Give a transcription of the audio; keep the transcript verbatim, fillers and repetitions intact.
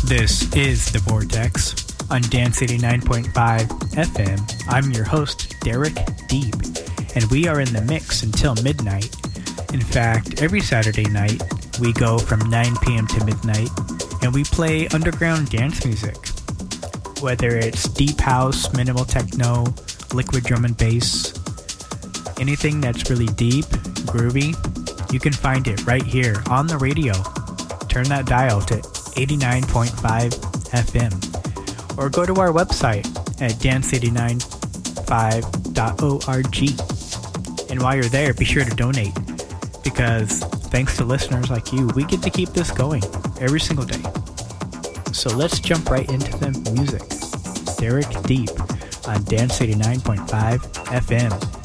This is The Vortex on Dance eighty-nine point five F M. I'm your host, Derek Deep, and we are in the mix until midnight. In fact, every Saturday night, we go from nine p.m. to midnight, and we play underground dance music. Whether it's deep house, minimal techno, liquid drum and bass, anything that's really deep, groovy, you can find it right here on the radio. Turn that dial to eighty-nine point five F M, or go to our website at dance eight nine five dot org. And while you're there, be sure to donate, because thanks to listeners like you, we get to keep this going every single day. So let's jump right into the music. Derek Deep on Dance eighty-nine point five F M.